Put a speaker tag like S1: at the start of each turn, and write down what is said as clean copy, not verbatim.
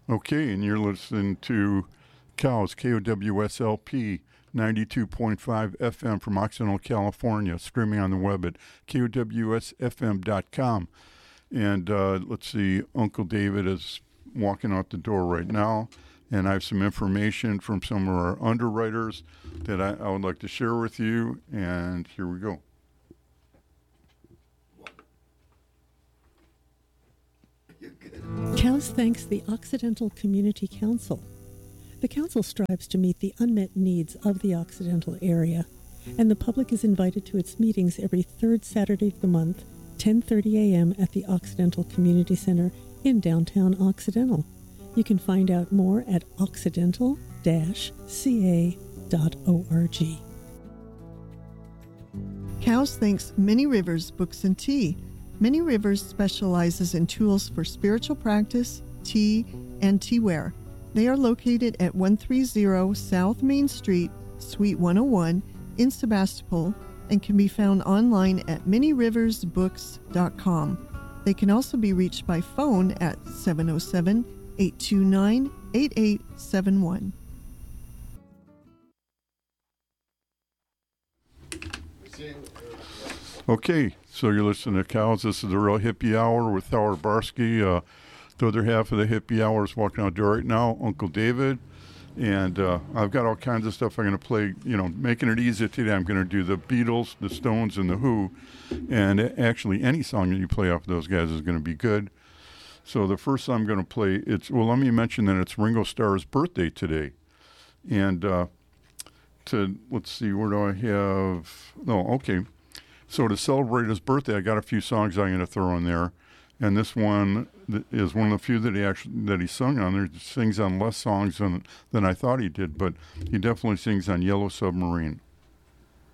S1: Okay, and you're listening to Cows, KOWSLP 92.5 FM from Occidental, California, streaming on the web at KOWSFM.com. And let's see, Uncle David is walking out the door right now, and I have some information from some of our underwriters that I would like to share with you, and here we go.
S2: COWS thanks the Occidental Community Council. The council strives to meet the unmet needs of the Occidental area, and the public is invited to its meetings every third Saturday of the month, 10:30 a.m. at the Occidental Community Center in downtown Occidental. You can find out more at occidental-ca.org.
S3: COWS thanks Many Rivers Books and Tea. Many Rivers specializes in tools for spiritual practice, tea, and teaware. They are located at 130 South Main Street, Suite 101 in Sebastopol, and can be found online at manyriversbooks.com. They can also be reached by phone at 707-829-8871.
S1: Okay, so you're listening to Cows. This is the Real Hippie Hour with Howard Barsky. The other half of the Hippie Hour is walking out the door right now, Uncle David. And I've got all kinds of stuff I'm going to play, making it easy today. I'm going to do the Beatles, the Stones, and the Who. And actually, any song that you play off of those guys is going to be good. So the first song I'm going to play, let me mention that it's Ringo Starr's birthday today. And let's see, where do I have? Oh, okay. So to celebrate his birthday, I got a few songs I'm going to throw in there, and this one is one of the few that he sung on. There, he sings on less songs than I thought he did, but he definitely sings on Yellow Submarine.